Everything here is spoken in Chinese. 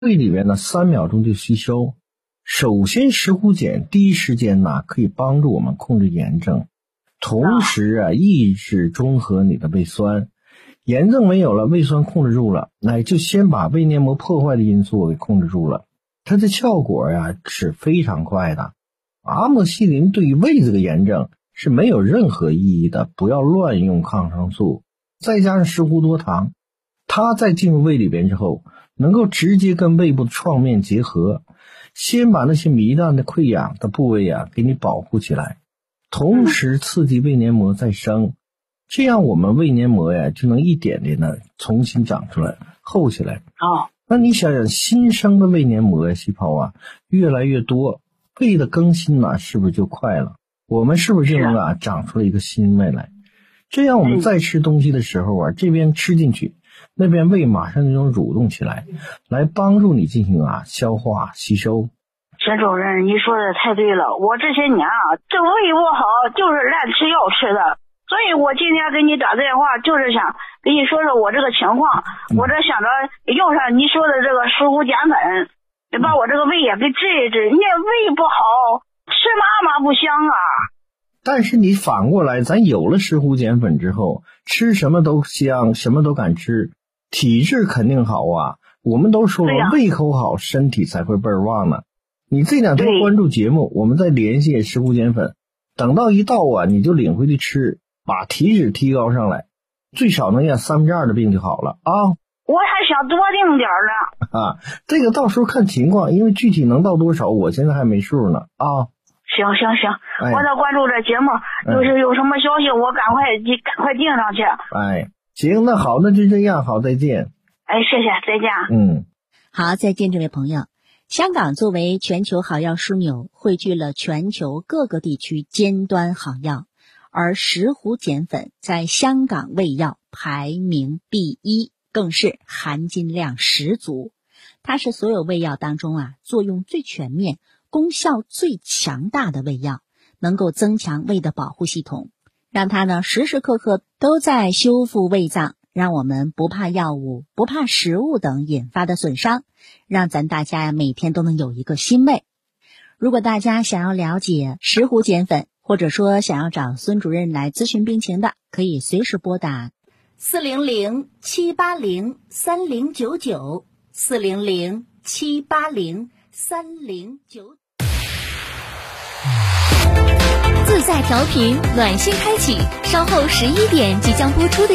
胃里面呢3秒钟就吸收。首先石斛碱第一时间呢可以帮助我们控制炎症，同时抑制中和你的胃酸。炎症没有了，胃酸控制住了，那就先把胃黏膜破坏的因素给控制住了，它的效果是非常快的。阿莫西林对于胃这个炎症是没有任何意义的，不要乱用抗生素。再加上石斛多糖，它在进入胃里边之后能够直接跟胃部的创面结合，先把那些糜烂的溃疡的部位给你保护起来，同时刺激胃黏膜再生，这样我们胃黏膜就能一点点的重新长出来，厚起来。那你想想，新生的胃黏膜细胞越来越多，胃的更新是不是就快了？我们是不是就能长出了一个新胃来？这样我们再吃东西的时候这边吃进去，那边胃马上就能蠕动起来，来帮助你进行消化吸收。 沈主任，你说的太对了，我这些年这胃不好就是乱吃药吃的，所以我今天给你打电话就是想跟你说说我这个情况。我这想着用上你说的这个石斛碱粉，把我这个胃也给治一治。你胃不好，吃嘛不香但是你反过来，咱有了石斛碱粉之后，吃什么都香，什么都敢吃，体质肯定好我们都说了，胃口好，身体才会倍儿旺呢。你这2天关注节目，我们再联系石斛碱粉，等到一到你就领回去吃，把体脂提高上来，最少能让2/3的病就好了我还想多定点呢这个到时候看情况，因为具体能到多少我现在还没数呢行，我再关注这节目，就是有什么消息我赶快订上去。 行，那好，那就这样，好，再见。 谢谢，再见。 好，再见，这位朋友。香港作为全球好药枢纽，汇聚了全球各个地区尖端好药，而石斛碱粉在香港胃药排名第1，更是含金量十足。它是所有胃药当中作用最全面、功效最强大的胃药，能够增强胃的保护系统，让它呢时时刻刻都在修复胃脏，让我们不怕药物，不怕食物等引发的损伤，让咱大家每天都能有一个新胃。如果大家想要了解石斛碱粉，或者说想要找孙主任来咨询病情的，可以随时拨打400-780-3099 400-780-3099。 自在调频，暖心开启，稍后11点即将播出的